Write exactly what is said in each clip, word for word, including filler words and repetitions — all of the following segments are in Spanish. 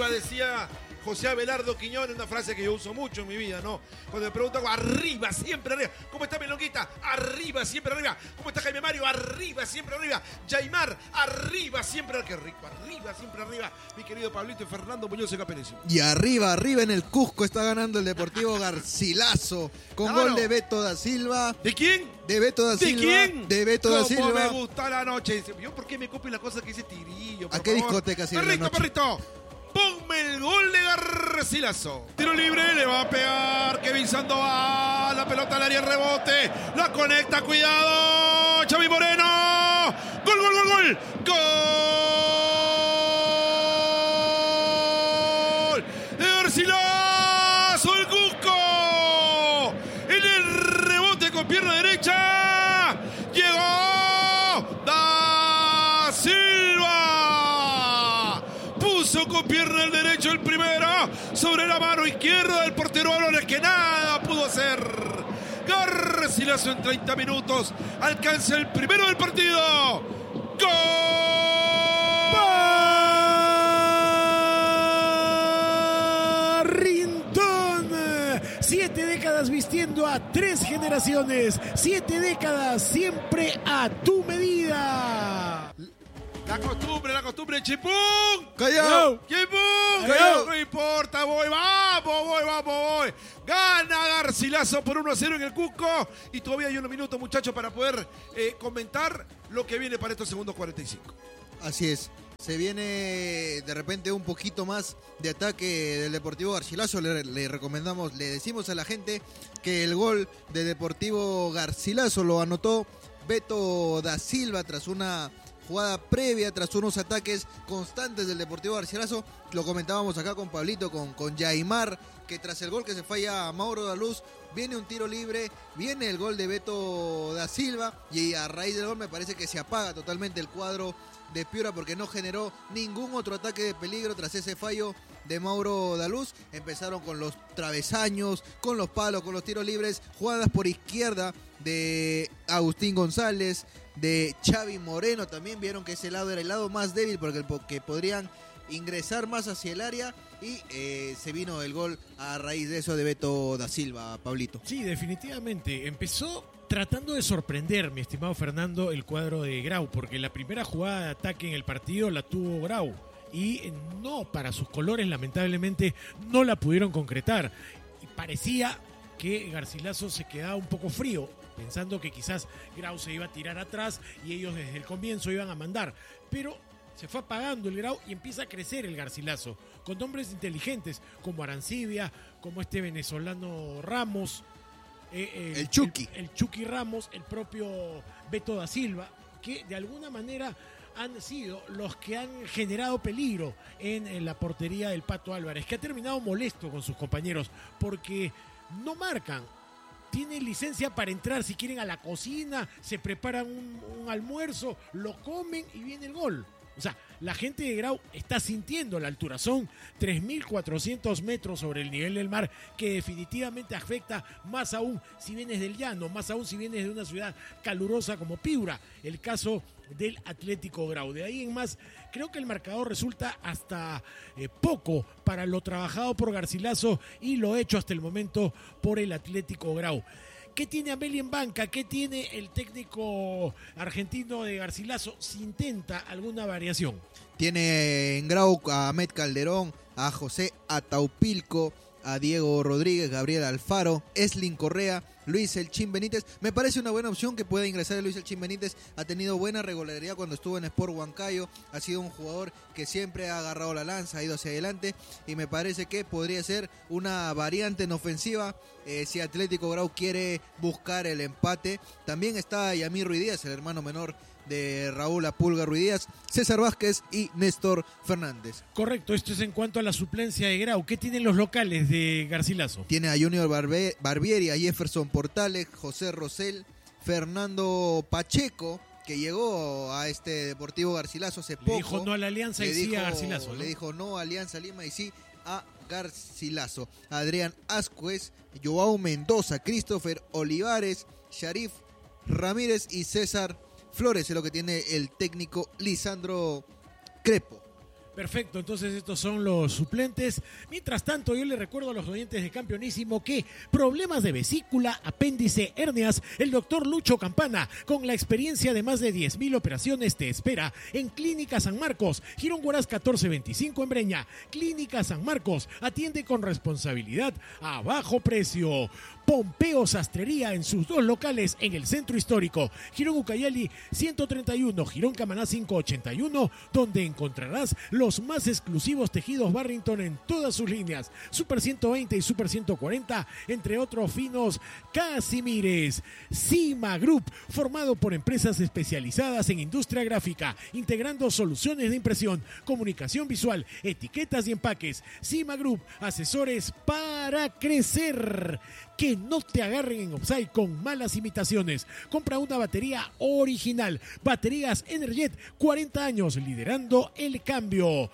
arriba, decía José Abelardo Quiñones, una frase que yo uso mucho en mi vida, ¿no? Cuando me preguntan, arriba, siempre arriba. ¿Cómo está Melonguita? Arriba, siempre arriba. ¿Cómo está Jaime Mario? Arriba, siempre arriba. Yaimar, arriba, siempre arriba. Qué rico, arriba, siempre arriba. Mi querido Pablito y Fernando Muñoz Caperecio. Y arriba, arriba en el Cusco está ganando el Deportivo Garcilaso con claro. gol de Beto da Silva. ¿De quién? De Beto da ¿De Silva. quién? De Beto da Silva. ¿Cómo me gusta la noche? ¿Yo por qué me copio la cosa que dice Tirillo? ¿A qué favor? discoteca sirve Perrito, la noche? perrito. Ponme el gol de Garcilaso. Tiro libre, le va a pegar Kevin Sandoval. La pelota al área, rebote. La conecta, cuidado. Xavi Moreno. Gol, gol, gol, gol. Gol de Garcilaso, el Cusco. En el rebote con pierna derecha. Llegó Da Silva. Puso con pierna el derecho el primero sobre la mano izquierda del portero Álvarez, que nada pudo hacer. Garcilaso en treinta minutos alcanza el primero del partido. ¡Gol! Barrintón. Siete décadas vistiendo a tres generaciones. Siete décadas siempre a tu medida. La costumbre, la costumbre, Chipún. ¡Callao! ¡Chipún! ¡Callao! No importa, voy, vamos, voy, vamos, voy. Gana Garcilaso por uno a cero en el Cusco. Y todavía hay unos minutos, muchachos, para poder eh, comentar lo que viene para estos segundos cuarenta y cinco. Así es. Se viene de repente un poquito más de ataque del Deportivo Garcilaso. Le, le recomendamos, le decimos a la gente que el gol de Deportivo Garcilaso lo anotó Beto da Silva tras una jugada previa, tras unos ataques constantes del Deportivo Garcilaso. Lo comentábamos acá con Pablito, con, con Yaimar, que tras el gol que se falla a Mauro Daluz, viene un tiro libre, viene el gol de Beto da Silva, y a raíz del gol me parece que se apaga totalmente el cuadro de Piura porque no generó ningún otro ataque de peligro tras ese fallo de Mauro Daluz. Empezaron con los travesaños, con los palos, con los tiros libres, jugadas por izquierda de Agustín González, de Xavi Moreno. También vieron que ese lado era el lado más débil porque que podrían ingresar más hacia el área, y eh, se vino el gol a raíz de eso de Beto da Silva, Pablito. Sí, definitivamente. Empezó tratando de sorprender, mi estimado Fernando, el cuadro de Grau, porque la primera jugada de ataque en el partido la tuvo Grau y no, para sus colores, lamentablemente no la pudieron concretar. Y parecía que Garcilaso se quedaba un poco frío, pensando que quizás Grau se iba a tirar atrás y ellos desde el comienzo iban a mandar, pero se fue apagando el Grau y empieza a crecer el Garcilaso, con hombres inteligentes como Arancibia, como este venezolano Ramos, eh, el, el Chucky. El, el Chucky Ramos, el propio Beto da Silva, que de alguna manera han sido los que han generado peligro en, en la portería del Pato Álvarez, que ha terminado molesto con sus compañeros porque no marcan. Tienen licencia para entrar, si quieren, a la cocina, se preparan un, un almuerzo, lo comen y viene el gol. O sea, la gente de Grau está sintiendo la altura. Son tres mil cuatrocientos metros sobre el nivel del mar, que definitivamente afecta más aún si vienes del llano, más aún si vienes de una ciudad calurosa como Piura, el caso del Atlético Grau. De ahí en más, creo que el marcador resulta hasta eh, poco para lo trabajado por Garcilaso y lo hecho hasta el momento por el Atlético Grau. ¿Qué tiene Ameli en banca? ¿Qué tiene el técnico argentino de Garcilaso? Si intenta alguna variación. Tiene en Grau a Ahmed Calderón, a José Ataupilco, a Diego Rodríguez, Gabriel Alfaro, Eslin Correa, Luis El Chin Benítez. Me parece una buena opción que pueda ingresar Luis El Chin Benítez. Ha tenido buena regularidad cuando estuvo en Sport Huancayo. Ha sido un jugador que siempre ha agarrado la lanza, ha ido hacia adelante, y me parece que podría ser una variante en ofensiva eh, si Atlético Grau quiere buscar el empate. También está Yamir Ruidíaz, el hermano menor de Raúl Apulga Ruidíaz, César Vázquez y Néstor Fernández. Correcto, esto es en cuanto a la suplencia de Grau. ¿Qué tienen los locales de Garcilaso? Tiene a Junior Barbe- Barbieri, a Jefferson Portales, José Rosell, Fernando Pacheco, que llegó a este Deportivo Garcilaso hace poco. Le dijo no a la Alianza y sí a Garcilaso, ¿no? Le dijo no a Alianza Lima y sí a Garcilaso. Adrián Ascuez, Joao Mendoza, Christopher Olivares, Sharif Ramírez y César Flores, es lo que tiene el técnico Lisandro Crepo. Perfecto, entonces estos son los suplentes. Mientras tanto, yo le recuerdo a los oyentes de Campeonísimo que problemas de vesícula, apéndice, hernias, el doctor Lucho Campana, con la experiencia de más de diez mil operaciones, te espera en Clínica San Marcos, Girón Huaraz catorce veinticinco en Breña. Clínica San Marcos, atiende con responsabilidad a bajo precio. Pompeo Sastrería en sus dos locales en el centro histórico, Girón Ucayali ciento treinta y uno, Girón Camaná quinientos ochenta y uno, donde encontrarás los más exclusivos tejidos Barrington en todas sus líneas, Super ciento veinte y Super ciento cuarenta, entre otros finos Casimires. Cima Group, formado por empresas especializadas en industria gráfica, integrando soluciones de impresión, comunicación visual, etiquetas y empaques. Cima Group, asesores para crecer. Que no te agarren en offside con malas imitaciones. Compra una batería original. Baterías Energet, cuarenta años liderando el cambio.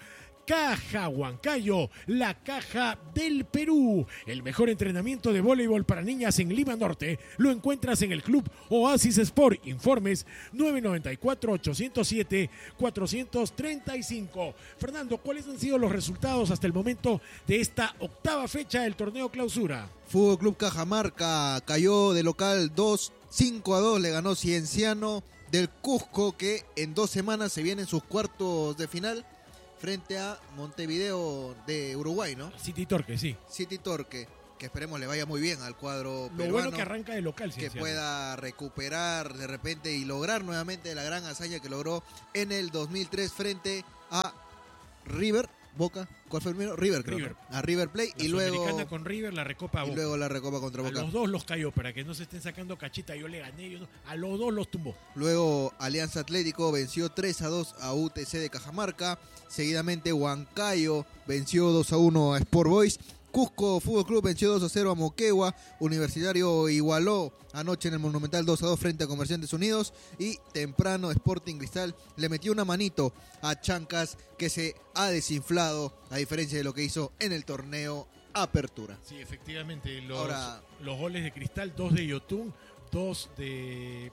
Caja Huancayo, la caja del Perú. El mejor entrenamiento de voleibol para niñas en Lima Norte lo encuentras en el Club Oasis Sport. Informes nueve nueve cuatro, ocho cero siete, cuatro tres cinco. Fernando, ¿cuáles han sido los resultados hasta el momento de esta octava fecha del torneo clausura? Fútbol Club Cajamarca cayó de local dos, cinco a dos, le ganó Cienciano del Cusco, que en dos semanas se vienen sus cuartos de final frente a Montevideo de Uruguay, ¿no? City Torque, sí. City Torque, que esperemos le vaya muy bien al cuadro Lo peruano. bueno que arranca de local, que Cienciano. pueda recuperar de repente y lograr nuevamente la gran hazaña que logró en el dos mil tres frente a River, Boca, ¿cuál fue el primero? River, creo. River. A River Plate La y luego Sudamericana con River, la Recopa a y Boca. luego la Recopa contra A Boca. los dos los cayó, para que no se estén sacando cachita. Yo le gané, yo no. A los dos los tumbó. Luego Alianza Atlético venció tres a dos a U T C de Cajamarca. Seguidamente Huancayo venció dos a uno a Sport Boys. Cusco Fútbol Club venció dos a cero a Moquegua. Universitario igualó anoche en el Monumental dos a dos frente a Comerciantes Unidos. Y temprano Sporting Cristal le metió una manito a Chancas, que se ha desinflado a diferencia de lo que hizo en el torneo Apertura. Sí, efectivamente. Los, Ahora, los goles de Cristal, dos de Yotun, dos de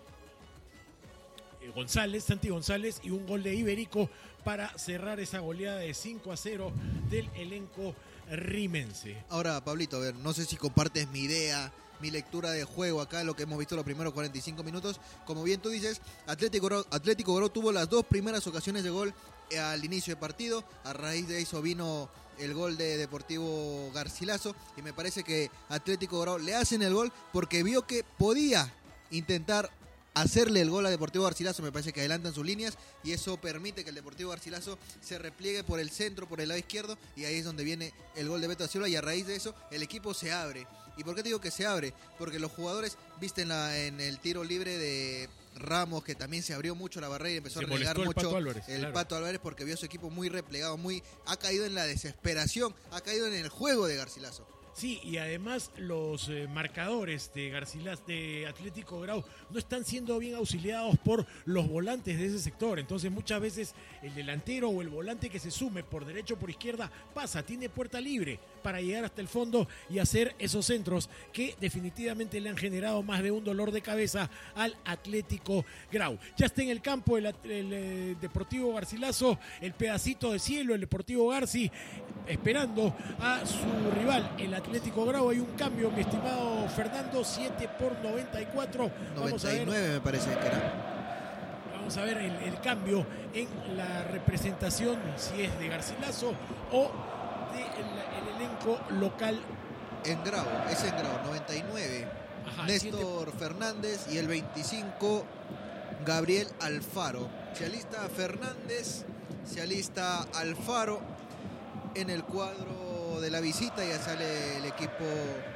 González, Santi González, y un gol de Iberico para cerrar esa goleada de cinco a cero del elenco rimense. Ahora, Pablito, a ver, no sé si compartes mi idea, mi lectura de juego acá, lo que hemos visto los primeros cuarenta y cinco minutos. Como bien tú dices, Atlético Grau, Atlético Grau tuvo las dos primeras ocasiones de gol al inicio del partido. A raíz de eso vino el gol de Deportivo Garcilaso, y me parece que Atlético Grau le hacen el gol porque vio que podía intentar hacerle el gol a Deportivo Garcilaso. Me parece que adelantan sus líneas y eso permite que el Deportivo Garcilaso se repliegue por el centro, por el lado izquierdo, y ahí es donde viene el gol de Beto da Silva, y a raíz de eso el equipo se abre. ¿Y por qué te digo que se abre? Porque los jugadores, viste en, la, en el tiro libre de Ramos, que también se abrió mucho la barrera y empezó Se a relegar molestó el mucho Pato Álvarez, el claro. Pato Álvarez, porque vio a su equipo muy replegado, muy ha caído en la desesperación, ha caído en el juego de Garcilaso. Sí, y además los eh, marcadores de Garcilas, de Atlético Grau, no están siendo bien auxiliados por los volantes de ese sector. Entonces muchas veces el delantero o el volante que se sume por derecha o por izquierda pasa, tiene puerta libre para llegar hasta el fondo y hacer esos centros que definitivamente le han generado más de un dolor de cabeza al Atlético Grau. Ya está en el campo el, el, el Deportivo Garcilaso, el pedacito de cielo, el Deportivo Garci, esperando a su rival, el Atlético Grau. Hay un cambio, mi estimado Fernando, siete por noventa y cuatro. Vamos noventa y nueve a ver, me parece que era. vamos a ver el, el cambio en la representación, si es de Garcilaso o del el elenco local. En Grau, es en Grau, noventa y nueve. Ajá, Néstor Fernández, y el veinticinco, Gabriel Alfaro. Se alista Fernández, se alista Alfaro en el cuadro de la visita. Ya sale el equipo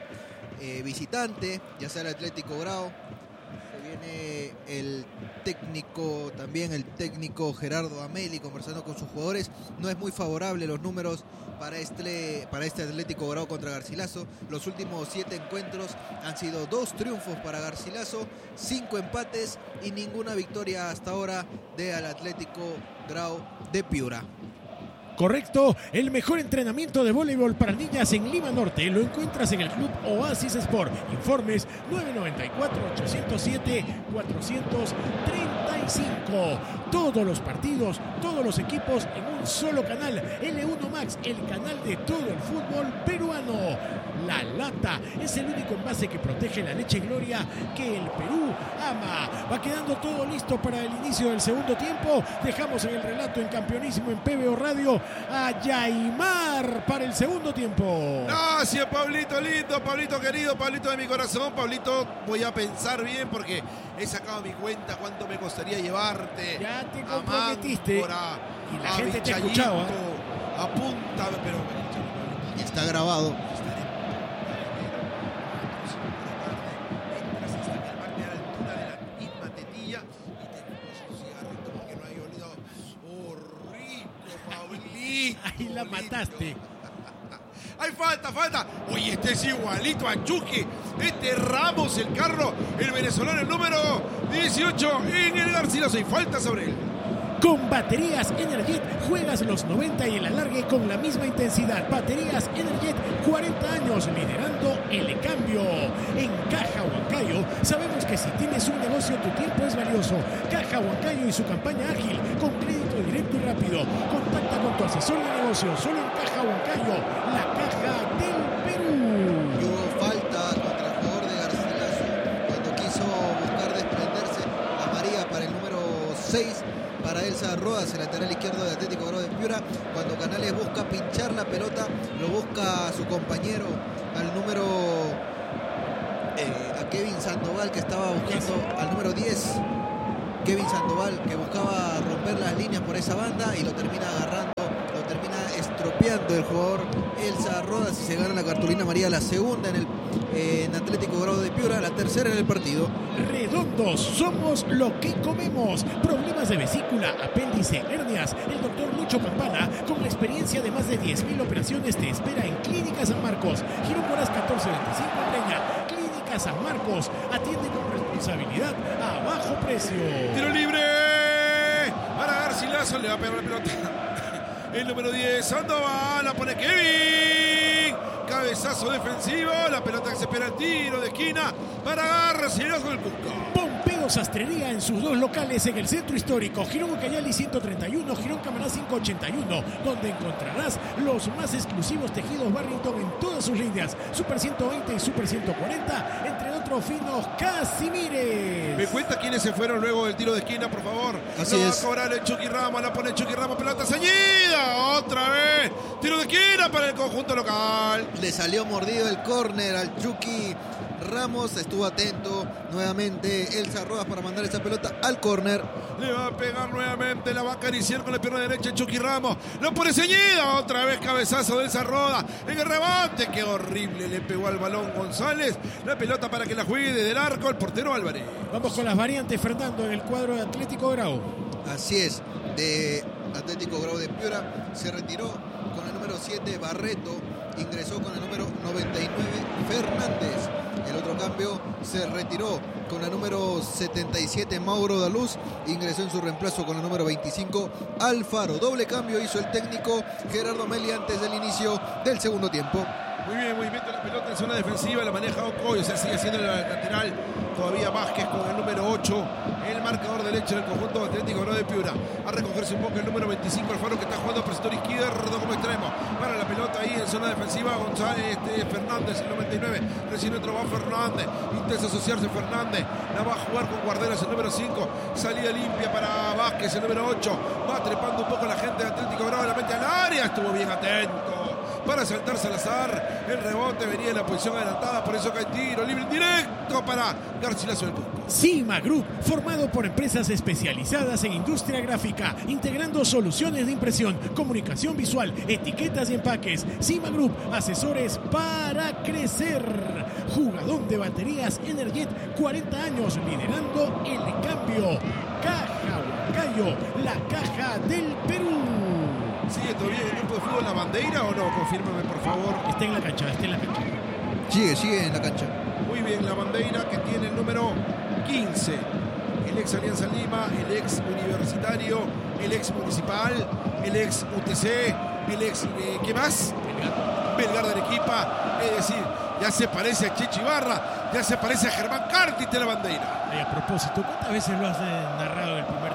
eh, visitante, ya sale Atlético Grau. Se viene el técnico, también el técnico Gerardo Ameli, conversando con sus jugadores. No es muy favorable los números para este, para este Atlético Grau contra Garcilaso. Los últimos siete encuentros han sido dos triunfos para Garcilaso, cinco empates y ninguna victoria hasta ahora del Atlético Grau de Piura. Correcto, el mejor entrenamiento de voleibol para niñas en Lima Norte lo encuentras en el Club Oasis Sport. Informes nueve nueve cuatro, ocho cero siete, cuatro tres veinticinco. Todos los partidos, todos los equipos en un solo canal. L uno Max, el canal de todo el fútbol peruano. La Lata es el único envase que protege la leche Gloria que el Perú ama. Va quedando todo listo para el inicio del segundo tiempo. Dejamos en el relato en Campeonísimo en P B O Radio a Yaimar para el segundo tiempo. Gracias, Pablito lindo, Pablito querido, Pablito de mi corazón. Pablito, voy a pensar bien porque he sacado mi cuenta cuánto me costaría llevarte. Ya te comprometiste. Máncora, y la a gente te Vichayito, escuchaba. A Punta, pero Y está grabado. Ahí la mataste. ¡Ay, falta, falta! Oye, este es igualito a Chucky. Este Ramos, el carro, el venezolano, el número dieciocho en el Garcilaso. Y falta sobre él. Con baterías Energet juegas los noventa y el alargue con la misma intensidad. Baterías Energet, cuarenta años liderando el cambio. En Caja Huancayo sabemos que si tienes un negocio tu tiempo es valioso. Caja Huancayo y su campaña ágil con crédito directo y rápido. Contacta con tu asesor de negocio solo en Caja Huancayo, la caja del Perú. Y hubo falta contra el jugador de Garcilaso cuando quiso buscar desprenderse a María para el número seis. Para Elsa Rodas, el lateral izquierdo de Atlético Grau de Piura. Cuando Canales busca pinchar la pelota, lo busca a su compañero, al número eh, a Kevin Sandoval, que estaba buscando al número diez. Kevin Sandoval, que buscaba romper las líneas por esa banda y lo termina agarrando, lo termina estropeando el jugador Elsa Rodas y se gana la cartulina amarilla, la segunda en el eh, en Atlético Grau de Piura, la tercera en el partido. Redondos, somos lo que comemos. Problemas de vesícula, apéndice, hernias. El doctor Lucho Campana, con la experiencia de más de diez mil operaciones, te espera en Clínica San Marcos. Girón Moras catorce veinticinco Breña. Clínica San Marcos, atiende con responsabilidad a bajo precio. Tiro libre para Garcilaso, le va a pegar la pelota. El número diez, Sandoval, la pone Kevin. Cabezazo defensivo, la pelota que se espera el tiro de esquina para Garcilaso del Cusco. Pompeo Sastrería en sus dos locales en el centro histórico, Girón Ucayali ciento treinta y uno, Girón Camaná quinientos ochenta y uno, donde encontrarás los más exclusivos tejidos Barrington en todas sus líneas, Super ciento veinte y Super ciento cuarenta, entre otros finos Casimires. Me cuenta quiénes se fueron luego del tiro de esquina, por favor. Así Lo va es. a cobrar el Chucky Ramos, la pone Chucky Ramos, pelota ceñida, otra vez, tiro de esquina para el conjunto local. Le salió mordido el córner al Chucky Ramos, estuvo atento nuevamente Elsa Rodas para mandar esa pelota al córner. Le va a pegar nuevamente, la va a acariciar con la pierna derecha Chucky Ramos. Lo pone ceñida, otra vez cabezazo de Elsa Rodas. En el rebote, qué horrible, le pegó al balón González. La pelota para que la juegue desde el arco el portero Álvarez. Vamos con las variantes, Fernando, en el cuadro de Atlético Grau. Así es, de Atlético Grau de Piura se retiró con el número siete Barreto, ingresó con el número noventa y nueve Fernández. El otro cambio se retiró con el número setenta y siete Mauro Daluz, ingresó en su reemplazo con el número veinticinco Alfaro. Doble cambio hizo el técnico Gerardo Meli antes del inicio del segundo tiempo. Muy bien, movimiento de la pelota en zona defensiva, la maneja Ocoy, o sea, sigue siendo el lateral todavía Vázquez con el número ocho, el marcador derecho del conjunto Atlético Grau de Piura. A recogerse un poco el número veinticinco, Alfaro, que está jugando por el sector izquierdo como extremo. Para la pelota ahí en zona defensiva, González este, Fernández, el noventa y nueve, recién entró va Fernández, intenta asociarse Fernández, la va a jugar con Guarderas, el número cinco, salida limpia para Vázquez, el número ocho, va trepando un poco la gente de Atlético Grau, la mete al área, estuvo bien atento para saltar Salazar, el rebote venía en la posición adelantada, por eso cae tiro libre directo para Garcilaso del Cusco. Cima Group, formado por empresas especializadas en industria gráfica, integrando soluciones de impresión, comunicación visual, etiquetas y empaques. Cima Group, asesores para crecer. Jugador de baterías Energet, cuarenta años liderando el cambio. Caja Huancayo, la caja del Perú. ¿Sigue todavía el grupo de fútbol La Bandeira o no? Confírmame, por favor. Está en la cancha, está en la cancha. Sigue, sigue en la cancha. Muy bien, La Bandeira, que tiene el número quince. El ex Alianza Lima, el ex Universitario, el ex Municipal, el ex U T C, el ex... Eh, ¿Qué más? Belgar de Arequipa. Es decir, ya se parece a Checho Ibarra, ya se parece a Germán Cártis de La Bandeira. Y a propósito, ¿cuántas veces lo has eh, narrado en el primer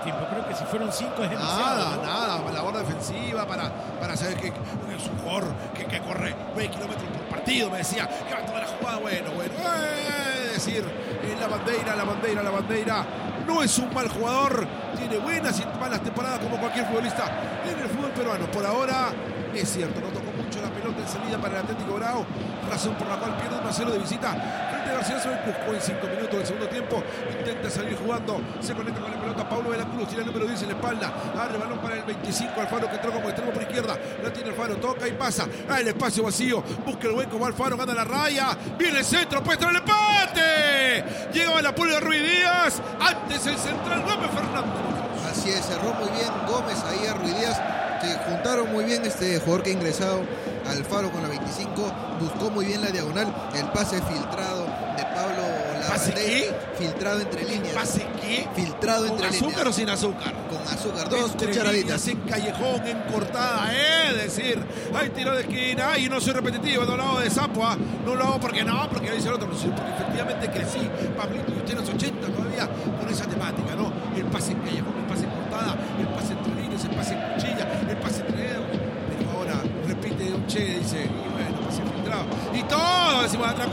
que si fueron cinco es demasiado. Nada, ¿no? nada, labor defensiva para, para saber que es un jugador que, que corre nueve kilómetros por partido, me decía, que va a tomar la jugada, bueno, bueno, eh, decir, eh, la bandera, la bandera, la bandera, no es un mal jugador, tiene buenas y malas temporadas como cualquier futbolista en el fútbol peruano, por ahora es cierto, no tocó mucho la pelota en salida para el Atlético Grau, razón por la cual pierde uno a cero de visita frente a Garcilaso del Cusco en cinco minutos del segundo tiempo, intenta salir jugando, se conecta con la pelota Pablo de la Cruz, tiene el número diez en la espalda, abre balón para el veinticinco, Alfaro que entró como extremo por izquierda, la tiene Alfaro, toca y pasa, a el espacio vacío, busca el hueco, va Alfaro, gana la raya, viene el centro, puesto el empate, llegaba la Pulga Ruiz Díaz, antes el central Gómez Fernández. Así es, cerró muy bien Gómez ahí a Ruiz Díaz, que juntaron muy bien este jugador que ha ingresado, Alfaro con la veinticinco, buscó muy bien la diagonal, el pase filtrado de Pablo ¿Pase Lavandey, qué? filtrado entre líneas. ¿Pase qué? Filtrado ¿Con entre azúcar líneas. o sin azúcar? Con azúcar, dos Entre cucharaditas. líneas, en callejón, en cortada, eh, es decir, hay tiro de esquina, y no soy repetitivo, no lo hago de Zapua, no lo hago porque no, porque dice el otro, no sé, porque efectivamente crecí, Pablito, y usted en los ochenta todavía con esa temática, ¿no? El pase en callejón, el pase en cortada, el pase entre líneas, el pase en cuchilla, el pase entre dedos, pero ahora repite un che, dice, y bueno, pase filtrado, y todo, decimos atrás,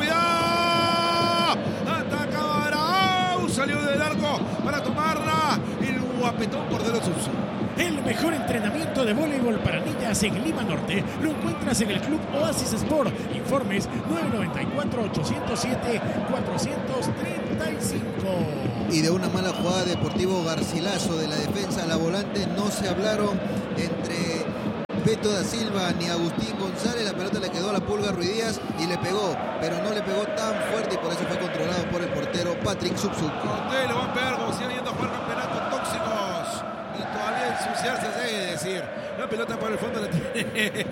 cuidado, ataca Arau, salió del arco para tomarla, el guapetón por de los usos. El mejor entrenamiento de voleibol para niñas en Lima Norte lo encuentras en el Club Oasis Sport. Informes nueve nueve cuatro, ocho cero siete, cuatro tres cinco. Y de una mala jugada Deportivo Garcilaso de la defensa a la volante no se hablaron entre Beto da Silva ni Agustín González. La pelota le quedó a la Pulga Ruiz Díaz y le pegó, pero no le pegó tan fuerte y por eso fue controlado por el portero Patrick Subsub. Ustedes lo van a pegar como si yendo a jugar campeonatos tóxicos y todavía ensuciarse, es decir, la pelota por el fondo la tiene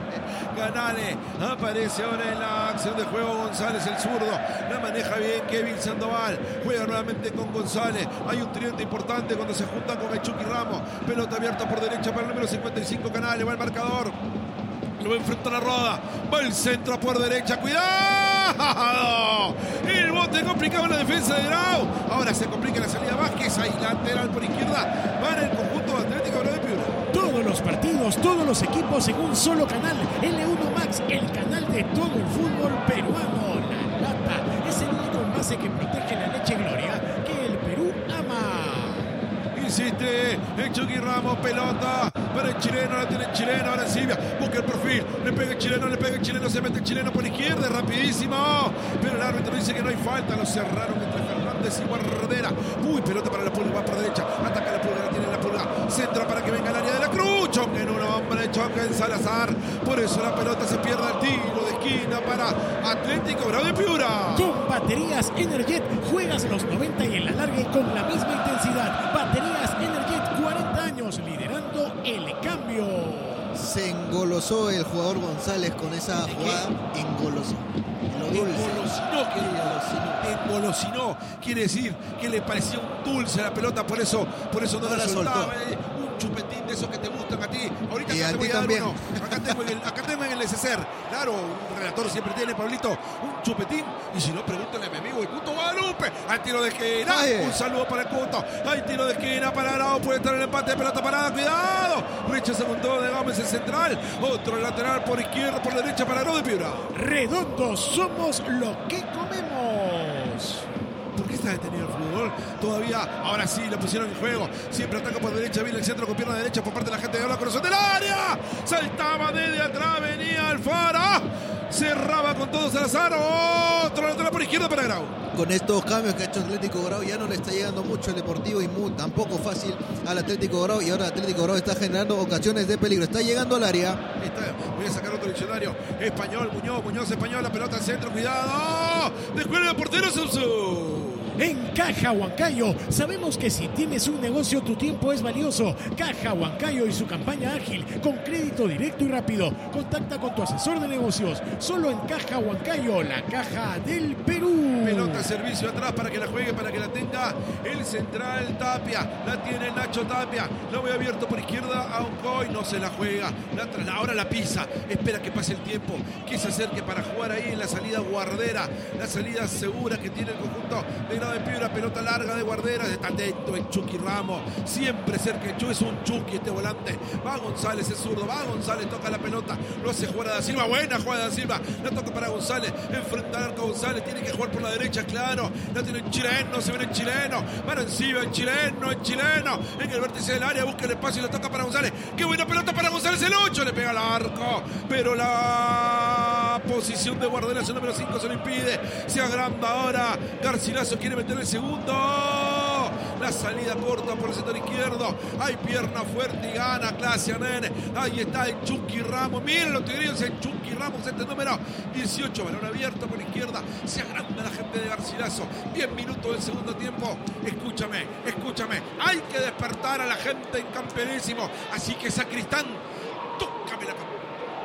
Canales, aparece ahora en la acción de juego González, el zurdo, la maneja bien Kevin Sandoval, juega nuevamente con González, hay un tridente importante cuando se juntan con el Chucky Ramos, pelota abierta por derecha para el número cincuenta y cinco Canales, va el marcador, lo enfrenta a la roda, va el centro por derecha, cuidado, el bote complicado en la defensa de Grau, ahora se complica la salida Vázquez, ahí lateral por izquierda, va en el conjunto Atlético Grau de Piura. Todos los partidos, todos los equipos en un solo canal. L uno Max, el canal de todo el fútbol peruano. La Lata es el único envase que protege la leche Gloria que el Perú ama. Insiste el Chucky Ramos, pelota para el chileno, la tiene el chileno, ahora Silvia, busca el perfil, le pega el chileno, le pega el chileno, se mete el chileno por izquierda, rapidísimo, pero el árbitro dice que no hay falta, lo cerraron entre Fernández y Guardera, uy, pelota para la Pulga, va por derecha, ataca la Pulga, la tiene la Pulga, centra para que venga al área de la Cruz, choque en un hombre, choque en Salazar, por eso la pelota se pierde al tiro de esquina para Atlético Grau de Piura. Con baterías Energet juegas los noventa y en la larga con la misma intensidad. Baterías Energet, cuarenta años liderando el cambio. Se engolosó el jugador González con esa jugada, engolosó. Lo dulce. Engolosinó, querido. Engolosinó, quiere decir que le parecía un dulce la pelota, por eso, por eso no, No la la soltaba. soltó. eh, Un chupetín de esos que te gustan a ti. Ahorita Y acá a te ti voy a dar también. uno. Acá tengo en el, acá tengo en el neceser. Claro, un relator siempre tiene, Pablito, un chupetín. Y si no, pregúntale a mi amigo el Cuto Guadalupe. Hay tiro de esquina. Ay. Un saludo para el Cuto. Hay tiro de esquina para Grau. Puede estar el empate de pelota parada. Cuidado. Rechaza con todo de Gómez el central. Otro lateral por izquierda, por derecha para Grau de Piura. Redondos somos lo que comemos. ¿Por qué está detenido el fútbol? Todavía, ahora sí, lo pusieron en juego. Siempre ataca por derecha, viene el centro con pierna derecha por parte de la gente de Grau, corazón del área. Saltaba desde atrás, venía Alfaro. Cerraba con todo Salazar. Otro lateral por izquierda para Grau. Con estos cambios que ha hecho Atlético Grau ya no le está llegando mucho el Deportivo y muy, tampoco fácil al Atlético Grau, y ahora Atlético Grau está generando ocasiones de peligro, está llegando al área. Está, voy a sacar otro diccionario. Español, Muñoz, Muñoz español, la pelota al centro, cuidado. Descuelga el portero Samsung. En Caja Huancayo sabemos que si tienes un negocio tu tiempo es valioso. Caja Huancayo y su campaña ágil con crédito directo y rápido. Contacta con tu asesor de negocios. Solo en Caja Huancayo, la caja del Perú. Pelota, servicio atrás para que la juegue, para que la tenga el central Tapia. La tiene Nacho Tapia. La voy abierto por izquierda a Oncoy. No se la juega. La tras- ahora la pisa. Espera que pase el tiempo. Que se acerque para jugar ahí en la salida Guardera. La salida segura que tiene el conjunto de Grau Grado de Piura, pelota larga de Guarderas, está atento el Chucky Ramos, siempre cerca el Chucky, es un Chucky este volante, va González, es zurdo, va González, toca la pelota, lo hace jugar a Da Silva, buena jugada de Da Silva, la toca para González, enfrenta al arco González, tiene que jugar por la derecha, claro, la tiene el chileno, se viene el chileno, van encima el chileno, el chileno, en el vértice del área, busca el espacio y la toca para González, qué buena pelota para González, el ocho, le pega al arco, pero la posición de Guarderas, el número cinco se lo impide, se agranda ahora, Garcilaso quiere meter el segundo, la salida corta por el sector izquierdo, hay pierna fuerte y gana Clase Nene, ahí está el Chucky Ramos, miren los tigrillos, el Chucky Ramos, este número dieciocho, balón abierto por la izquierda, se agranda la gente de Garcilaso, diez minutos del segundo tiempo, escúchame, escúchame, hay que despertar a la gente en Campeonísimo, así que Sacristán, tócame la campana.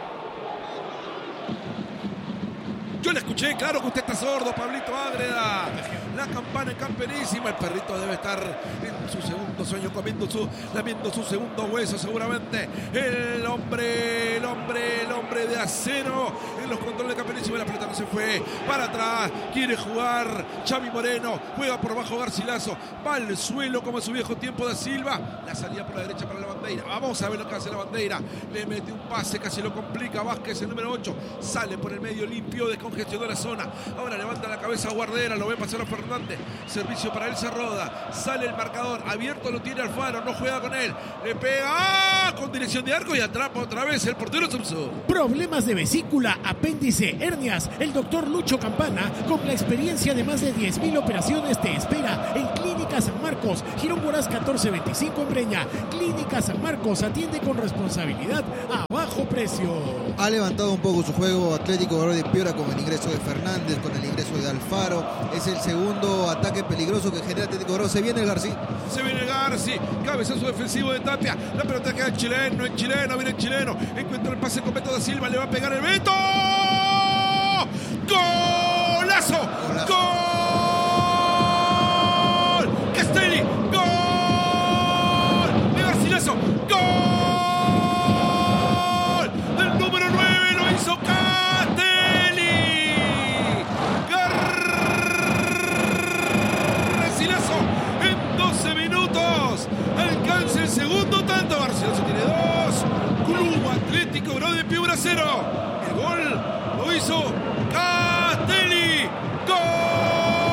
Yo le escuché, claro que usted está sordo, Pablito Ágreda. La campana en Campeonísima. El perrito debe estar en su segundo sueño, comiendo su, lamiendo su segundo hueso, seguramente. El hombre, el hombre, el hombre de acero en los controles de Campeonísima. La pelota no se fue para atrás. Quiere jugar Xavi Moreno. Juega por bajo Garcilaso. Va al suelo como en su viejo tiempo Da Silva. La salida por la derecha para la Bandeira. Vamos a ver lo que hace la Bandeira. Le mete un pase, casi lo complica. Vázquez, el número ocho. Sale por el medio limpio, descongestionó la zona. Ahora levanta la cabeza Guardera. Lo ve pasar a Fernández. Servicio para él, se roda. Sale el marcador. Abierto lo tiene Alfaro. No juega con él. Le pega ¡ah! Con dirección de arco y atrapa otra vez el portero Subso. Problemas de vesícula, apéndice, hernias. El doctor Lucho Campana, con la experiencia de más de diez mil operaciones, te espera en Clínica San Marcos. Girón Moraz catorce veinticinco en Breña. Clínica San Marcos atiende con responsabilidad a bajo precio. Ha levantado un poco su juego Atlético Grado de Piura con el ingreso de Fernández, con el ingreso de Alfaro. Es el segundo ataque peligroso que genera Atlético Grado. Se viene el García. Se viene Garci, cabezazo defensivo de Tapia. La pelota queda el chileno, el chileno, viene el chileno. Encuentra el pase con Beto da Silva, le va a pegar el Beto. ¡Golazo! Golazo. ¡Gol! Castelli, ¡gol! De Garcilaso, ¡gol! El número nueve lo hizo Castelli. Garcilaso en doce minutos. Alcanza el segundo tanto. Garcilaso tiene dos. Club Atlético Grado de Piura cero. El gol lo hizo Castelli. ¡Gol!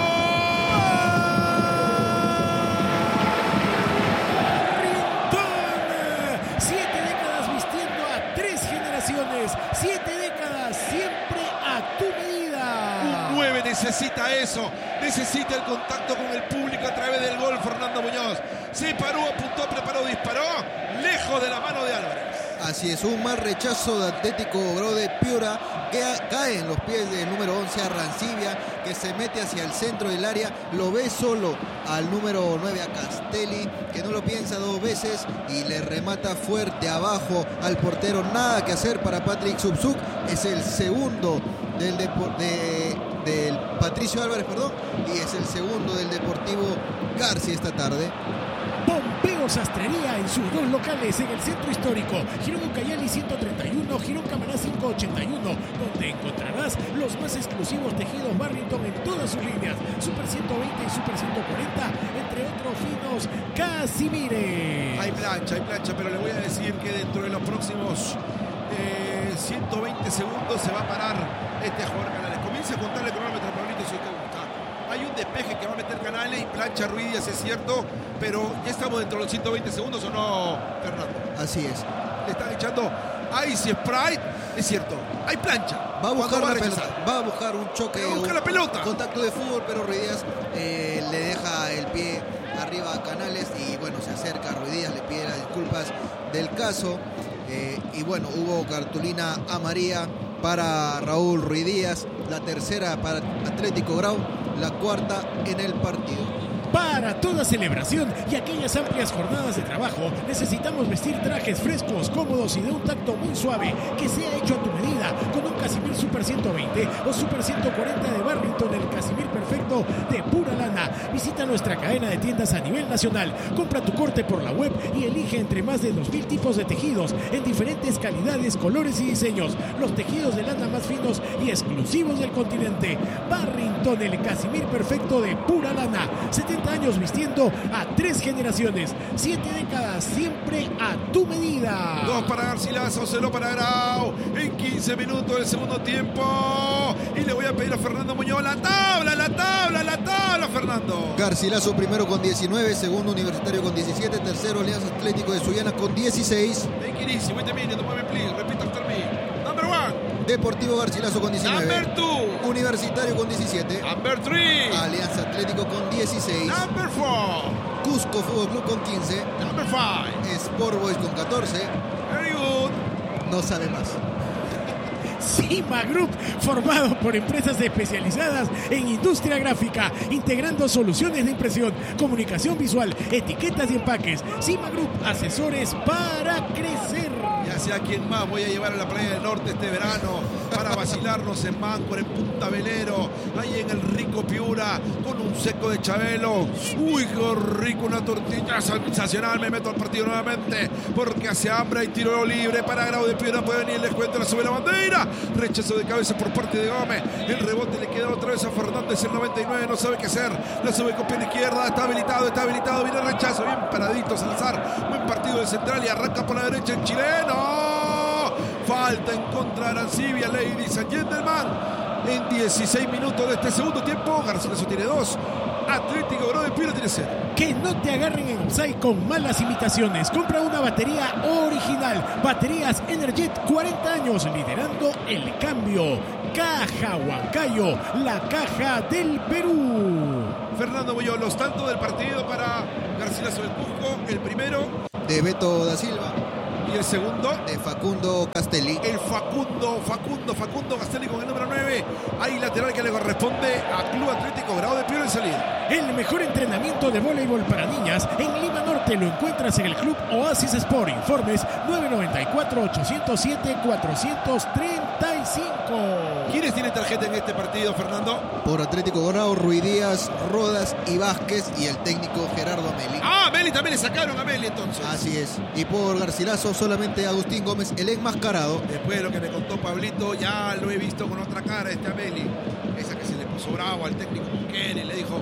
Siete décadas vistiendo a tres generaciones. Siete décadas siempre a tu medida. Un nueve necesita eso. Necesita el contacto con el público a través del gol. Fernando Muñoz se paró, apuntó, preparó, disparó. Lejos de la mano de Álvarez. Así es, un mal rechazo de Atlético Grado de Piura que cae en los pies del número once Arancibia, que se mete hacia el centro del área, lo ve solo al número nueve a Castelli, que no lo piensa dos veces y le remata fuerte abajo al portero. Nada que hacer para Patrick Subzuk. Es el segundo del, Depo- de, del Patricio Álvarez, perdón, y es el segundo del Deportivo García esta tarde. Pompeo Sastrería en sus dos locales en el centro histórico, Girón Ucayali ciento treinta y uno, Girón Camaná quinientos ochenta y uno, donde encontrarás los más exclusivos tejidos Barrington en todas sus líneas, Super ciento veinte y Super ciento cuarenta, entre otros finos Casimires. Hay plancha, hay plancha, pero le voy a decir que dentro de los próximos eh, ciento veinte segundos se va a parar este jugador Canales. Comienza a contarle el cronómetro, Pablito, si usted gusta. Hay un despeje que va a meter Canales y plancha Ruiz, es cierto, pero ya estamos dentro de los ciento veinte segundos, ¿o no, Fernando? Así es. Le están echando Ice Sprite, es cierto, hay plancha. Va a buscar ¿Cuándo la va a pelota, rechazar? va a buscar un choque, Va a buscar un la pelota. contacto de fútbol, pero Ruiz Díaz eh, le deja el pie arriba a Canales y bueno, se acerca a Ruiz Díaz, le pide las disculpas del caso eh, y bueno, hubo cartulina amarilla para Raúl Ruiz Díaz, la tercera para Atlético Grau, la cuarta en el partido. Para toda celebración y aquellas amplias jornadas de trabajo, necesitamos vestir trajes frescos, cómodos y de un tacto muy suave, que sea hecho a tu medida, con un Casimir Super ciento veinte o Super ciento cuarenta de Barrington, el Casimir perfecto de pura lana. Visita nuestra cadena de tiendas a nivel nacional, compra tu corte por la web y elige entre más de dos mil tipos de tejidos en diferentes calidades, colores y diseños. Los tejidos de lana más finos y exclusivos del continente. Barrington, el Casimir perfecto de pura lana. setenta años vistiendo a tres generaciones. siete décadas siempre a tu medida. Dos para Garcilaso, cero para Grau. En quince minutos del segundo tiempo. Y le voy a pedir a Fernando Muñoz la tabla, la tabla, la tabla, Fernando. Garcilaso primero con diecinueve, segundo Universitario con diecisiete, tercero Alianza Atlético de Sullana con dieciséis. Take it easy, wait a minute, moment please, repeat after me. Number one. Deportivo Garcilaso con diecinueve. Number two. Universitario con diecisiete. Number three. Alianza Atlético con dieciséis. Number four. Cusco Fútbol Club con quince. Number five. Sport Boys con catorce. Very good. No sabe más. Cima Group, formado por empresas especializadas en industria gráfica, integrando soluciones de impresión, comunicación visual, etiquetas y empaques. Cima Group, asesores para crecer. Ya sé a quién más voy a llevar a la playa del norte este verano para vacilarnos en Máncora, en Punta Velero, ahí en el rico Piura, con un seco de Chabelo. Uy, qué rico, una tortilla sensacional. Me meto al partido nuevamente porque hace hambre y tiro libre para Grau de Piura. Puede venir, les cuento, la sube la bandera. Rechazo de cabeza por parte de Gómez. El rebote le queda otra vez a Fernández, el noventa y nueve, no sabe qué hacer. La sube con pierna izquierda, está habilitado, está habilitado. Viene el rechazo, bien paradito Salazar. Buen partido del central y arranca por la derecha el chileno. Falta en contra de Arancibia, ladies and gentlemen. En dieciséis minutos de este segundo tiempo, Garcilaso tiene dos. Atlético Grau de Piura tiene cero. Que no te agarren en offside con malas imitaciones. Compra una batería original. Baterías Energet, cuarenta años liderando el cambio. Caja Huancayo, la caja del Perú. Fernando Muñoz, los tantos del partido para Garcilaso del Cusco. El primero De Beto da Silva. y el segundo De Facundo Castelli. el Facundo, Facundo, Facundo Castelli con el número nueve. Ahí lateral que le corresponde a Club Atlético Grau de Piura en salida. El mejor entrenamiento de voleibol para niñas en Lima Norte lo encuentras en el Club Oasis Sport. Informes nueve nueve cuatro, ocho cero siete, cuatro tres cinco. ¿Quiénes tienen tarjeta en este partido, Fernando? Por Atlético Grau, Ruiz Díaz, Rodas y Vázquez y el técnico Gerardo Meli. Ah, Meli también le sacaron a Meli entonces. Así es. Y por Garcilaso solamente Agustín Gómez, el enmascarado. Después de lo que me contó Pablito, ya lo he visto con otra cara este Ameli. Esa que se le puso bravo al técnico Muquera y le dijo,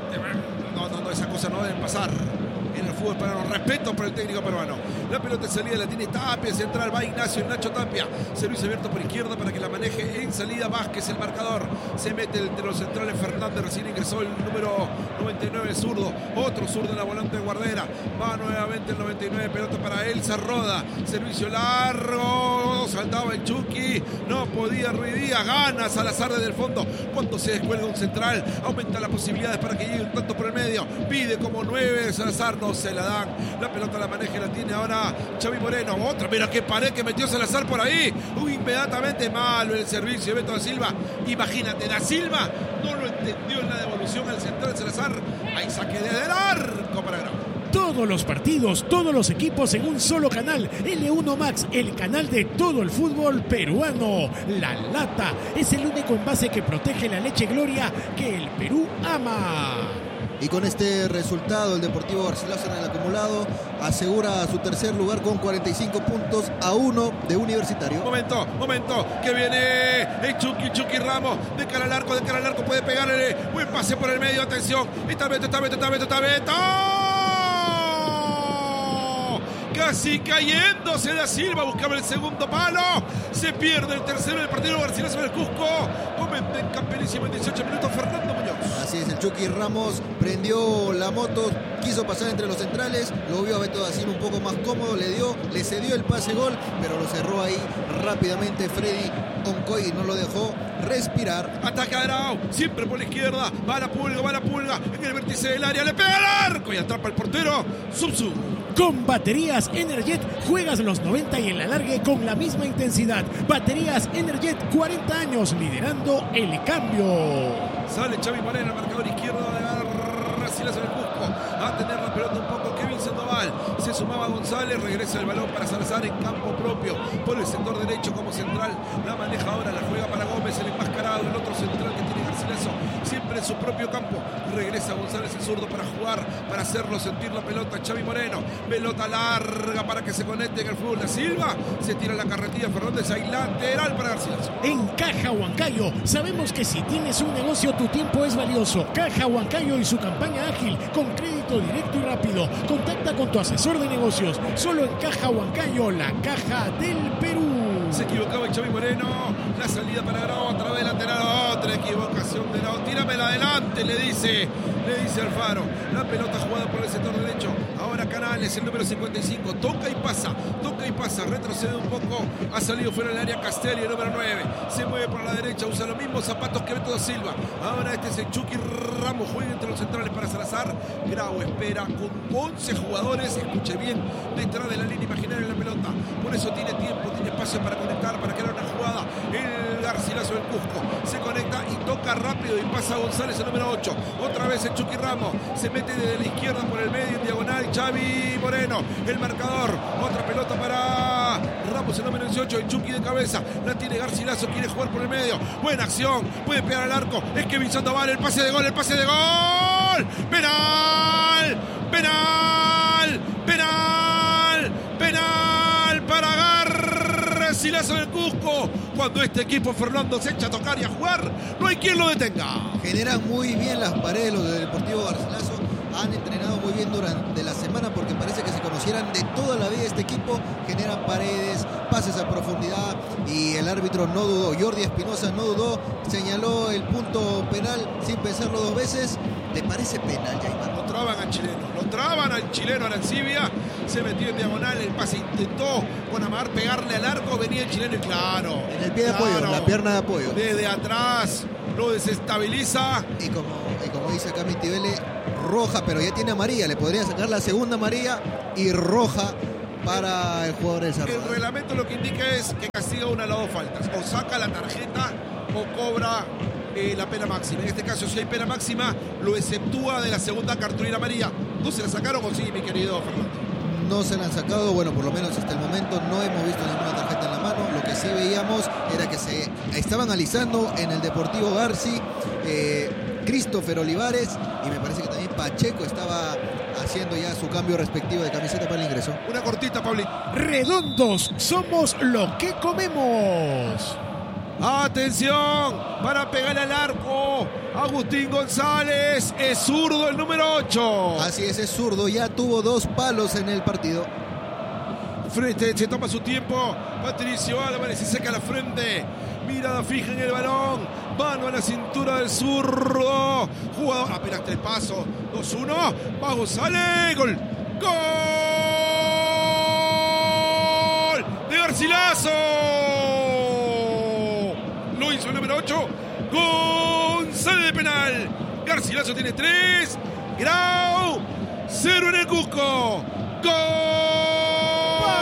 no, no, no, esas cosas no deben pasar en el fútbol peruano. Respeto por el técnico peruano. La pelota en salida la tiene Tapia, central, va Ignacio, Nacho Tapia. Servicio abierto por izquierda para que la maneje en salida Vázquez, el marcador. Se mete entre los centrales Fernández, recién ingresó el número noventa y nueve, zurdo. Otro zurdo en la volante de Guardera. Va nuevamente el noventa y nueve, pelota para Elsa Roda. Servicio largo, saltaba el Chucky. No podía Ruiz Díaz, gana Salazar desde el fondo. Cuando se descuelga un central, aumenta las posibilidades para que llegue un tanto por el medio. Pide como nueve Salazar, no se la dan. La pelota la maneja y la tiene ahora Xavi Moreno. Otra, mira qué pared que metió Salazar por ahí. Uy, inmediatamente malo el servicio de Beto da Silva. Imagínate, da Silva no lo entendió en la devolución al central Salazar. Ahí saque desde el arco para Grau. Todos los partidos, todos los equipos en un solo canal. L uno Max, el canal de todo el fútbol peruano. La Lata es el único envase que protege la leche Gloria que el Perú ama. Y con este resultado, el Deportivo Garcilaso en el acumulado asegura su tercer lugar con cuarenta y cinco puntos a uno de Universitario. Momento, momento, que viene el Chucky, Chucky Ramos, de cara al arco, de cara al arco, puede pegarle. Buen pase por el medio, atención. Está Beto, está Beto, está Beto, está Beto. Casi cayéndose da Silva, buscaba el segundo palo. Se pierde el tercero del partido Garcilaso del Cusco. Comenta en campeonísimo en dieciocho minutos Fernando Muñoz. Así es, el Chucky Ramos prendió la moto, quiso pasar entre los centrales, lo vio a Beto da Silva un poco más cómodo, le dio, le cedió el pase gol, pero lo cerró ahí rápidamente Freddy Oncoy y no lo dejó respirar. Ataca Grau, siempre por la izquierda, va la pulga, va la pulga, en el vértice del área, le pega al arco y atrapa el portero, Subsu. Con baterías Energet juegas los noventa y el alargue con la misma intensidad. Baterías Energet, cuarenta años liderando el cambio. Sale Xavi Moreno, marcador izquierdo de Garcilaso. Garcilaso en el Cusco. A tener la pelota un poco Kevin Sandoval. Se sumaba González, regresa el balón para Salazar en campo propio. Por el sector derecho como central. La maneja ahora, la juega para Gómez, el enmascarado, el otro central que tiene Garcilaso. Siempre en su propio campo. Regresa González el zurdo para jugar, para hacerlo sentir la pelota. Xavi Moreno. Pelota larga para que se conecte en el fútbol de Silva. Se tira la carretilla Fernández, ahí lateral para Garcilaso. En Caja Huancayo, sabemos que si tienes un negocio, tu tiempo es valioso. Caja Huancayo y su campaña ágil, con crédito directo y rápido. Contacta con tu asesor de negocios. Solo en Caja Huancayo, la caja del Perú. Se equivocaba el Xavi Moreno. La salida para Grau a través del lateral. Otra equivocación de Grau. Tíramela adelante, le dice. Le dice Alfaro. La pelota jugada por el sector derecho. Ahora Canales, el número cincuenta y cinco. Toca y pasa. Toca y pasa. Retrocede un poco. Ha salido fuera del área Castelli, el número nueve. Se mueve por la derecha. Usa los mismos zapatos que Beto da Silva. Ahora este es el Chucky Ramos. Juega entre los centrales para Salazar. Grau espera con once jugadores. Escuche bien. Detrás de la línea imaginaria de la pelota. Por eso tiene tiempo, tiene espacio para conectar, para crear una jugada. El Garcilaso del Cusco se conecta y toca rápido y pasa a González, el número ocho. Otra vez el Chucky Ramos. Se mete desde la izquierda por el medio en diagonal. Xavi Moreno, el marcador. Otra pelota para Ramos, el número dieciocho. El Chucky de cabeza. La tiene Garcilaso, quiere jugar por el medio. Buena acción. Puede pegar al arco. Es Kevin Sandoval. El pase de gol, el pase de gol. Penal. Penal. Penal. Penal para Garcilaso del Cusco. Cuando este equipo, Fernando, se echa a tocar y a jugar, no hay quien lo detenga. Generan muy bien las paredes los del Deportivo Garcilaso. Han entrenado muy bien durante la semana porque parece que se conocieran de toda la vida este equipo. Generan paredes, pases a profundidad y el árbitro no dudó. Jordi Espinosa no dudó, señaló el punto penal sin pensarlo dos veces. ¿Te parece penal, Jaimar? Lo traban al chileno, lo traban al chileno Arancibia. Se metió en diagonal, el pase intentó con Amar pegarle al arco, venía el chileno y claro. En el pie de claro, apoyo, la pierna de apoyo. Desde atrás lo desestabiliza. Y como, y como dice acá Mitibele, roja, pero ya tiene amarilla. Le podría sacar la segunda amarilla y roja para el jugador del Cerro. El reglamento lo que indica es que castiga una de las dos faltas. O saca la tarjeta o cobra eh, la pena máxima. En este caso, si hay pena máxima, lo exceptúa de la segunda cartulina amarilla. ¿No se la sacaron o sí, mi querido Fernando? No se la han sacado, bueno, por lo menos hasta el momento no hemos visto ninguna tarjeta en la mano. Lo que sí veíamos era que se estaba analizando en el Deportivo Garci eh, Christopher Olivares y me parece que también Pacheco estaba haciendo ya su cambio respectivo de camiseta para el ingreso. Una cortita, Pablito. Redondos, somos lo que comemos. Atención, para pegar al arco, Agustín González, es zurdo el número ocho. Así es, es zurdo, ya tuvo dos palos en el partido. Frente, se toma su tiempo, Patricio Álvarez se seca la frente, mirada fija en el balón, mano a la cintura del zurdo, jugador, apenas tres pasos, dos uno, va González, gol, gol de Garcilaso. Lo hizo el número ocho, González de penal. Garcilaso tiene tres, Grau, cero en el Cusco. Gol.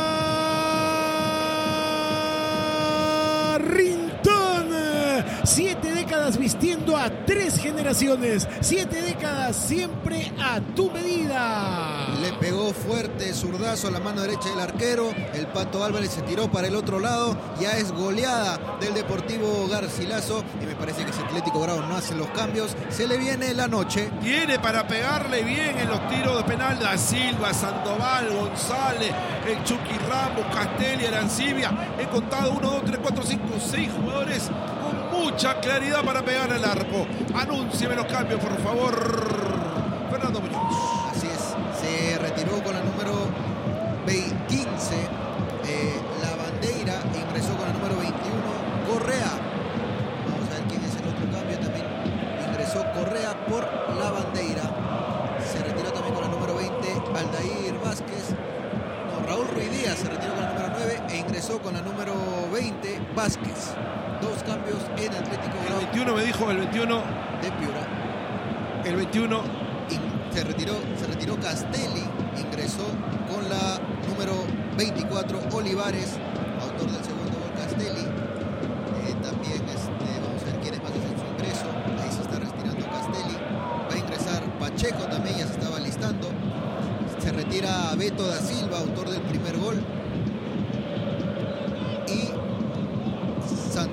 Rintón, siete décadas vistiendo a tres generaciones, siete décadas siempre a tu medida. Le pegó fuerte, zurdazo a la mano derecha del arquero. El Pato Álvarez se tiró para el otro lado. Ya es goleada del Deportivo Garcilaso. Y me parece que ese Atlético Grau no hace los cambios. Se le viene la noche. Tiene para pegarle bien en los tiros de penal Da Silva, Sandoval, González, el Chucky Ramos, Castelli, Arancibia. He contado uno, dos, tres, cuatro, cinco, seis jugadores con mucha claridad para pegar al arco. Anúncieme los cambios, por favor, Fernando Muñoz. Así es. Se retiró con la número quince, eh, la bandera, ingresó con la número veintiuno, Correa. Vamos a ver quién es el otro cambio también. Ingresó Correa por la bandera. Se retiró también con la número veinte, Aldair Vázquez. No, Raúl Ruiz Díaz se retiró con la número nueve e ingresó con la número veinte, Vázquez. Dos cambios en Atlético El Grau veintiuno me dijo, el veintiuno, de Piura. el veintiuno. Y se retiró, se retiró Castelli, ingresó con la número veinticuatro, Olivares, autor del segundo gol, Castelli. Eh, también este, vamos a ver quiénes más hacen su ingreso. Ahí se está retirando Castelli. Va a ingresar Pacheco.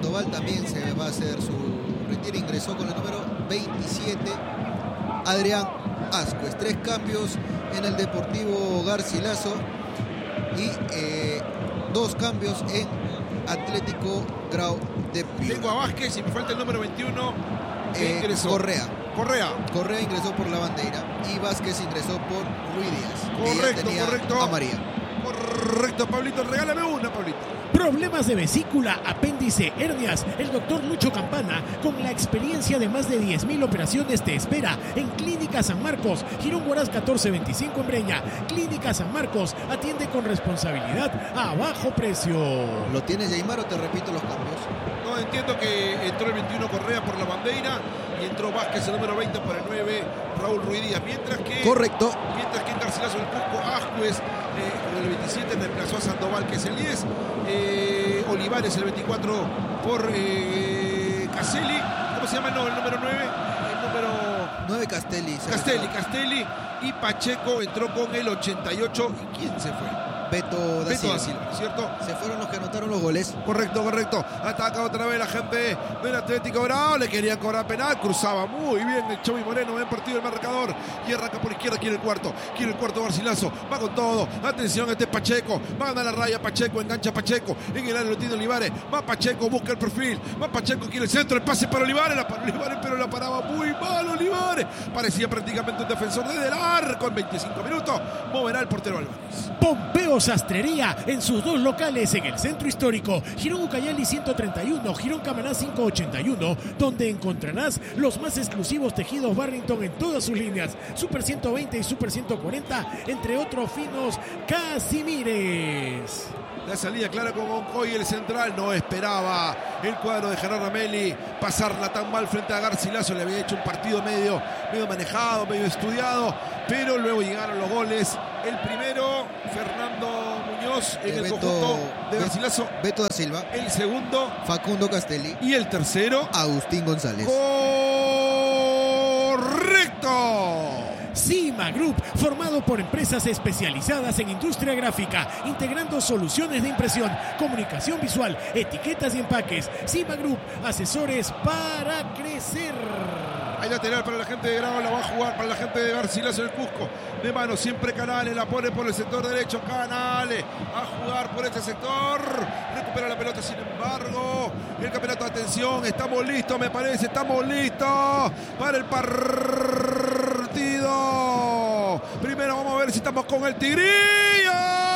Sandoval también se va a hacer su retiro. Ingresó con el número veintisiete Adrián Ascuez. Tres cambios en el Deportivo Garcilaso y eh, dos cambios en Atlético Grau de Piura. Tengo a Vázquez y me falta el número veintiuno. Eh, ingresó. Correa. Correa. Correa ingresó por la bandera y Vázquez ingresó por Ruiz Díaz. Correcto, que ya tenía correcto. a María. Correcto, Pablito. Regálame una, Pablito. Problemas de vesícula, apéndice, hernias. El doctor Lucho Campana, con la experiencia de más de diez mil operaciones, te espera en Clínica San Marcos, Girón Huaraz catorce veinticinco en Breña. Clínica San Marcos atiende con responsabilidad a bajo precio. ¿Lo tienes, Yaimar, o te repito los cambios? No, entiendo que entró el veintiuno Correa por la bandera y entró Vázquez el número veinte por el nueve Raúl Ruiz Díaz. Mientras que... Correcto. Mientras que en Garcilaso del Cusco, Ascuez eh, con el veintisiete reemplazó a Sandoval, que es el diez. Eh, Olivares el veinticuatro por eh, Caselli. ¿Cómo se llama? No, el número nueve. El número... nueve Castelli. Castelli, Castelli. Y Pacheco entró con el ochenta y ocho. ¿Y quién se fue? Beto da Beto Silva. da Silva, ¿cierto? Se fueron los que anotaron los goles. Correcto, correcto. Ataca otra vez la gente del Atlético Grau. Le querían cobrar penal. Cruzaba muy bien el Chovy Moreno. Ven partido el marcador. Y arranca por izquierda. Quiere el cuarto. Quiere el cuarto Garcilaso. Va con todo. Atención, este es Pacheco. Va a ganar la raya Pacheco. Engancha Pacheco. En el área lo tiene Olivares. Va Pacheco. Busca el perfil. Va Pacheco. Quiere el centro. El pase para Olivares. La para Olivares, pero la paraba muy mal Olivares. Parecía prácticamente un defensor desde el arco. En veinticinco minutos moverá el portero Álvarez. Pompeo Sastrería en sus dos locales en el centro histórico, Girón Ucayali ciento treinta y uno, Girón Camaná quinientos ochenta y uno, donde encontrarás los más exclusivos tejidos Barrington en todas sus líneas, Super ciento veinte y Super ciento cuarenta, entre otros finos Casimires. La salida clara con Oncoy, el central. No esperaba el cuadro de Gerardo Meli pasarla tan mal frente a Garcilaso. Le había hecho un partido medio, medio manejado, medio estudiado, pero luego llegaron los goles. El primero, Fernando Muñoz en Eh, el Beto- conjunto de Garcilaso. Beto da Silva. El segundo Facundo Castelli. y el tercero. Agustín González. ¡Correcto! Cima Group, formado por empresas especializadas en industria gráfica, integrando soluciones de impresión, comunicación visual, etiquetas y empaques. Cima Group, asesores para crecer. Hay lateral para la gente de Grau, la va a jugar para la gente de Garcilaso del Cusco. De mano siempre Canales, la pone por el sector derecho. Canales a jugar por este sector. Recupera la pelota, sin embargo. El campeonato, atención, estamos listos, me parece. Estamos listos para el partido. Primero vamos a ver si estamos con el Tigrillo.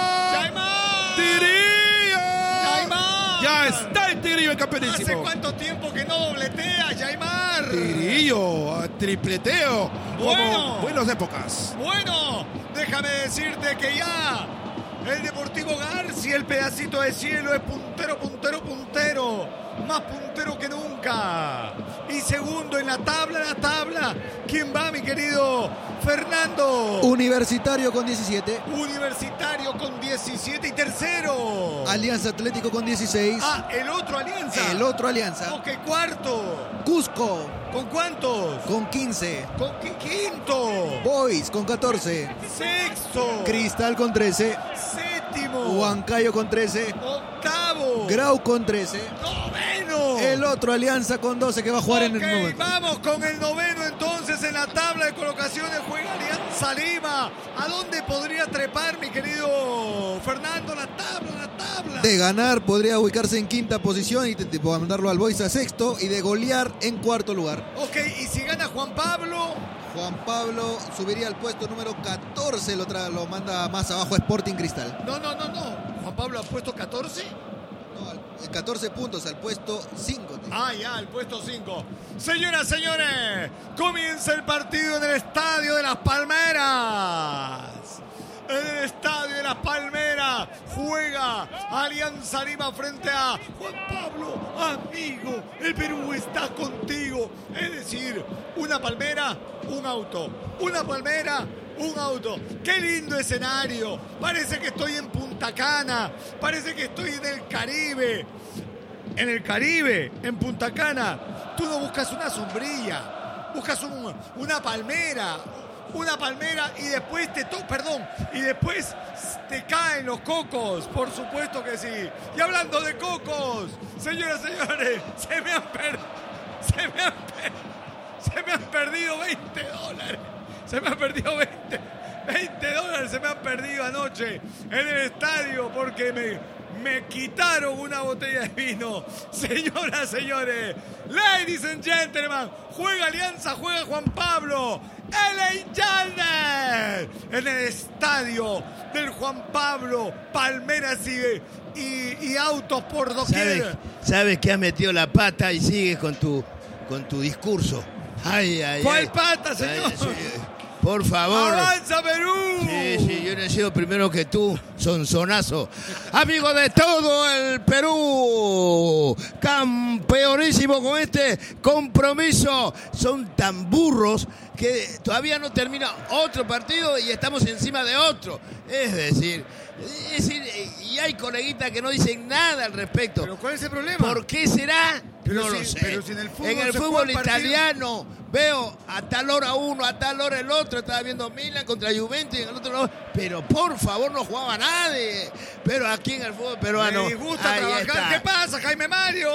¡Tigrillo! Ya está el Tigrillo, el campeonísimo. ¿Hace cuánto tiempo que no dobletea, Yaimar? Tigrillo, a tripleteo. Bueno. Como buenas épocas. Bueno, déjame decirte que ya el Deportivo García, el pedacito de cielo, es puntero, puntero, puntero. Más puntero que nunca. Y segundo en la tabla, la tabla. ¿Quién va, mi querido Fernando? Universitario con diecisiete. Universitario con diecisiete y tercero. Alianza Atlético con dieciséis. Ah, el otro Alianza. El otro Alianza. Ok, cuarto. Cusco ¿Con cuántos? con quince. Con qui- quinto. Boys con catorce. Sexto. Cristal con trece. Séptimo. Huancayo con trece. Octavo. Grau con trece. Noveno. El otro Alianza con doce que va a jugar en Ok, el momento. vamos con el noveno entonces en la tabla de colocaciones. Juega Alianza Lima. ¿A dónde podría trepar, mi querido Fernando? La tabla, la tabla. De ganar podría ubicarse en quinta posición y te, te puedo mandarlo al Boys a sexto, y de golear en cuarto lugar. Ok, y si gana Juan Pablo. Juan Pablo subiría al puesto número catorce, lo, tra- lo manda más abajo a Sporting Cristal. No, no, no, no. Juan Pablo ha puesto catorce. No, al- catorce puntos al puesto cinco. Ah, ya, el puesto cinco. Señoras, señores, comienza el partido en el Estadio de las Palmeras. En el Estadio de las Palmeras juega Alianza Lima frente a Juan Pablo. Amigo, el Perú está contigo. Es decir, una palmera, un auto. Una palmera, un auto. ¡Qué lindo escenario! Parece que estoy en Punta Cana. Parece que estoy en el Caribe. En el Caribe, en Punta Cana, tú no buscas una sombrilla, buscas un- una palmera, una palmera y después te to perdón, y después te caen los cocos, por supuesto que sí. Y hablando de cocos, señoras y señores, se me han perdido, se me han per se me han perdido veinte dólares. Se me han perdido veinte, veinte dólares, se me han perdido anoche en el estadio porque me Me quitaron una botella de vino. Señoras, señores, ladies and gentlemen, juega Alianza, juega Juan Pablo, L A Gallner, en el estadio del Juan Pablo, palmeras y, y, y autos por doquier. ¿Sabes, sabes que has metido la pata y sigues con tu, con tu discurso? Ay, ay, ¿Cuál ay. pata, señor? Ay, sí, por favor. ¡Avanza, Perú! Sí, sí, yo he nacido primero que tú, sonsonazo. Amigo de todo el Perú, campeonísimo con este compromiso. Son tan burros que todavía no termina otro partido y estamos encima de otro. Es decir, es decir, y hay coleguitas que no dicen nada al respecto. ¿Pero cuál es el problema? ¿Por qué será? Pero no si, lo sé. Pero si en el fútbol, en el se fútbol juegan partidos- italiano veo a tal hora uno, a tal hora el otro. Estaba viendo Milan contra Juventus y en el otro lado. Pero por favor, no jugaba nadie. Pero aquí en el fútbol peruano. Me gusta ahí trabajar. está. ¿Qué pasa, Jaime Mario?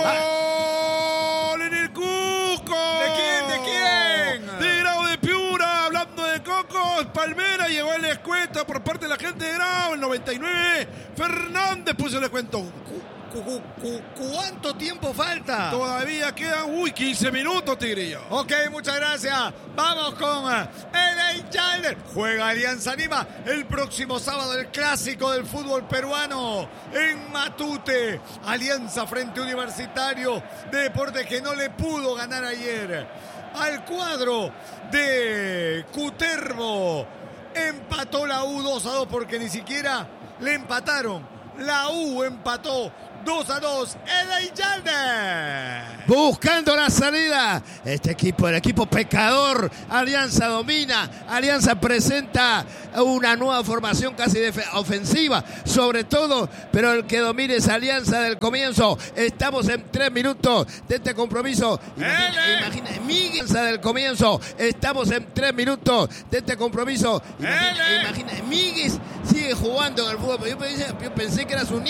¡Gol en el Cusco! ¿De quién? ¿De quién? De Grau de Piura, hablando de cocos, Palmera llegó el descuento por parte de la gente de Grau, el noventa y nueve. Fernández puso el descuento. Cu- cu- cu- ¿Cuánto tiempo falta? Todavía quedan, uy, quince minutos, Tigrillo. Ok, muchas gracias. Vamos con L A Gallner. Juega Alianza Lima el próximo sábado, el clásico del fútbol peruano en Matute. Alianza frente Universitario de Deportes que no le pudo ganar ayer al cuadro de Cutervo. Empató la U dos a dos porque ni siquiera le empataron. La U empató dos a dos. L A Gallner. Buscando la salida. Este equipo, el equipo pecador. Alianza domina. Alianza presenta una nueva formación casi ofensiva. Sobre todo, pero el que domine es Alianza del comienzo. Estamos en tres minutos de este compromiso. Imagina, imagina Miguel del comienzo. Estamos en tres minutos de este compromiso. Imagina, imagina Miguel sigue jugando en el fútbol. Yo pensé, yo pensé que era su